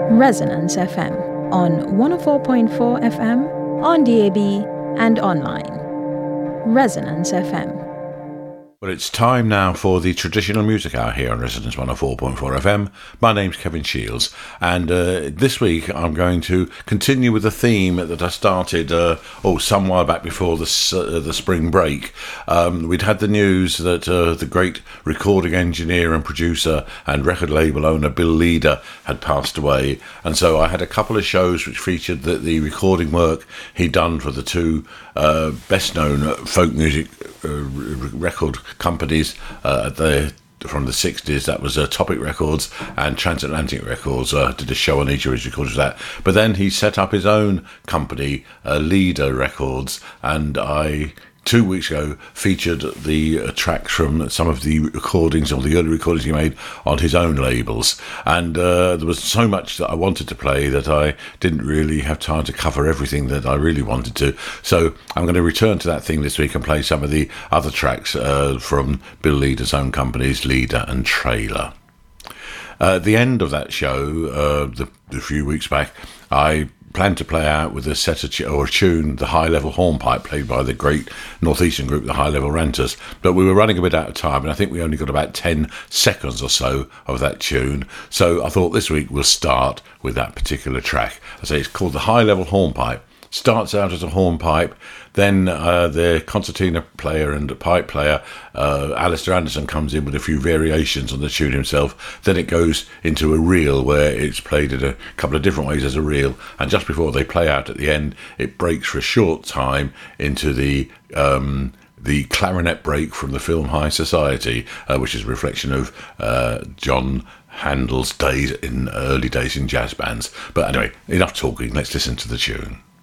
Resonance FM on 104.4 FM, on DAB, and online. Resonance FM. Well, it's time now for the traditional music hour here on Resonance 104.4 FM. My name's Kevin Shields, and this week I'm going to continue with the theme that I started some while back before the spring break. We'd had the news that the great recording engineer and producer and record label owner Bill Leader had passed away, and so I had a couple of shows which featured the recording work he'd done for the two best-known folk music record companies from the 60s. That was Topic Records and Transatlantic Records. Did a show on each of his records for that. But then he set up his own company, Leader Records, and I 2 weeks ago featured the tracks from some of the recordings, or the early recordings he made on his own labels. And there was so much that I wanted to play that I didn't really have time to cover everything that I really wanted to. So I'm going to return to that thing this week and play some of the other tracks from Bill Leader's own companies, Leader and Trailer. At the end of that show, a few weeks back, I planned to play out with a tune, the High Level Hornpipe, played by the great northeastern group, the High Level Renters. But we were running a bit out of time, and I think we only got about 10 seconds or so of that tune. So I thought this week we'll start with that particular track. I say it's called the High Level Hornpipe. Starts out as a hornpipe, then the concertina player and pipe player, Alistair Anderson, comes in with a few variations on the tune himself. Then it goes into a reel where it's played in a couple of different ways as a reel, and just before they play out at the end, it breaks for a short time into the clarinet break from the film High Society, which is a reflection of John Handel's days in early days in jazz bands. But anyway, enough talking, let's listen to the tune.